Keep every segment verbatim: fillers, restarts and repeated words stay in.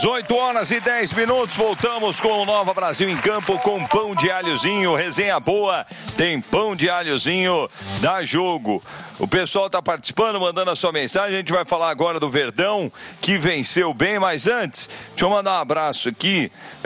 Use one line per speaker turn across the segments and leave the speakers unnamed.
dezoito horas e dez minutos, voltamos com o Nova Brasil em Campo com pão de alhozinho, resenha boa, tem pão de alhozinho, dá jogo. O pessoal está participando, mandando a sua mensagem, a gente vai falar agora do Verdão, que venceu bem, mas antes, deixa eu mandar um abraço aqui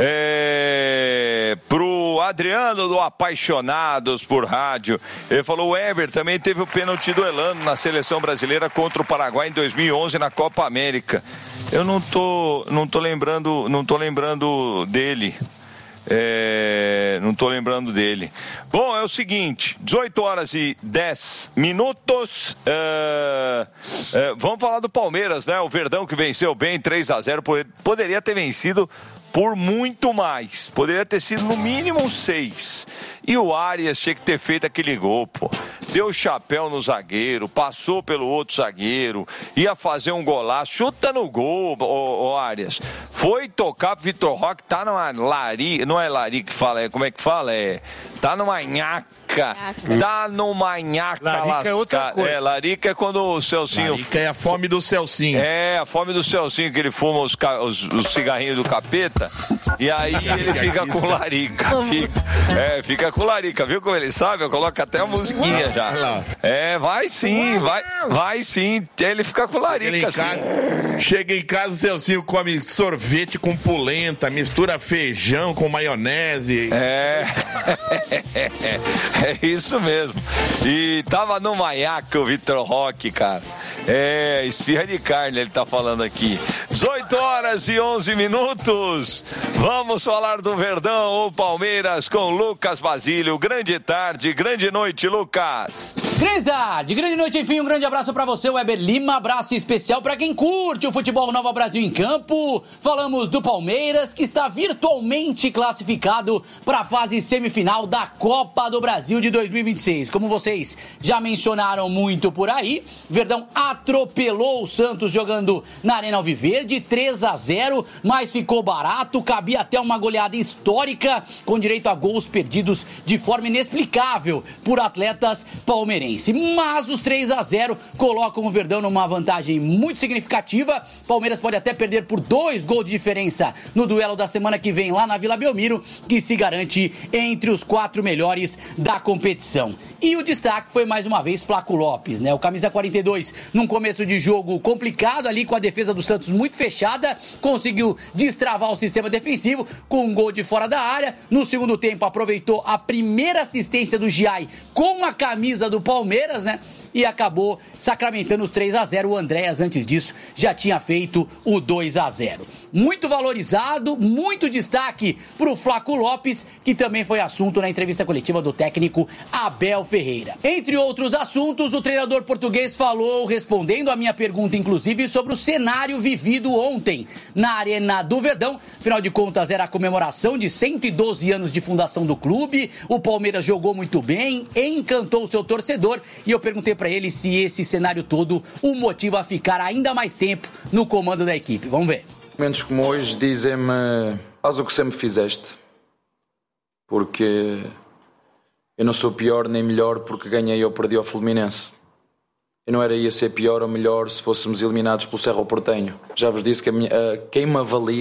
é, pro Adriano do Apaixonados por Rádio. Ele falou, o Eber também teve o pênalti do Elano na seleção brasileira contra o Paraguai em dois mil e onze na Copa América. Eu não tô, não tô lembrando, não tô lembrando dele. É, não tô lembrando dele. Bom, é o seguinte, dezoito horas e dez minutos. É, é, vamos falar do Palmeiras, né? O Verdão que venceu bem três a zero, poderia ter vencido por muito mais. Poderia ter sido no mínimo seis. E o Arias tinha que ter feito aquele gol, pô. Deu chapéu no zagueiro, passou pelo outro zagueiro, ia fazer um golaço, chuta no gol, ô, ô Arias. Foi tocar pro Vitor Roque, tá numa larica, não é larica que fala, é, como é que fala? É, tá numa nhaca, tá numa nhaca.
Larica lasca. É outra coisa.
É, larica é quando o Celcinho...
Larica é a fome do Celcinho.
É, a fome do Celcinho, que ele fuma os, os, os cigarrinhos do capeta, e aí ele fica com larica. Fica, é, fica com larica, viu como ele sabe? Eu coloco até a musiquinha já. É, vai sim, vai, vai sim. Ele fica com larica, assim.
Chega em casa, o Celcinho come sorvete com polenta, mistura feijão com maionese.
É, é isso mesmo. E tava no maiaca o Vitor Roque, cara. É, esfirra de carne, ele tá falando aqui. dezoito horas e onze minutos. Vamos falar do Verdão ou Palmeiras com Lucas Basílio. Grande tarde, grande noite, Lucas.
Grande tarde, grande noite, enfim, um grande abraço pra você, Weber Lima. Abraço especial pra quem curte o futebol Nova Brasil em Campo. Falamos do Palmeiras, que está virtualmente classificado pra fase semifinal da Copa do Brasil de dois mil e vinte e seis. Como vocês já mencionaram muito por aí, Verdão atropelou o Santos jogando na Arena Alviverde, três a zero, mas ficou barato, cabia até uma goleada histórica, com direito a gols perdidos de forma inexplicável por atletas palmeirenses. Mas os três a zero colocam o Verdão numa vantagem muito significativa. Palmeiras pode até perder por dois gols de diferença no duelo da semana que vem lá na Vila Belmiro, que se garante entre os quatro melhores da competição. E o destaque foi mais uma vez Flaco Lopes, né? O camisa quarenta e dois, num começo de jogo complicado ali, com a defesa do Santos muito fechada, conseguiu destravar o sistema defensivo com um gol de fora da área. No segundo tempo aproveitou a primeira assistência do Giai com a camisa do Palmeiras, né? E acabou sacramentando os três a zero. O Andréas, antes disso, já tinha feito o dois a zero. Muito valorizado, muito destaque para o Flaco Lopes, que também foi assunto na entrevista coletiva do técnico Abel Ferreira. Entre outros assuntos, o treinador português falou, respondendo a minha pergunta, inclusive, sobre o cenário vivido ontem na Arena do Verdão. Afinal de contas, era a comemoração de cento e doze anos de fundação do clube. O Palmeiras jogou muito bem, encantou o seu torcedor, e eu perguntei para ele se esse cenário todo o motiva a ficar ainda mais tempo no comando da equipe. Vamos ver.
Momentos como hoje dizem-me: faz o que sempre fizeste, porque eu não sou pior nem melhor porque ganhei ou perdi ao Fluminense. Eu não era ia ser pior ou melhor se fôssemos eliminados pelo Cerro Porteño. Já vos disse que a minha, a, quem me avalia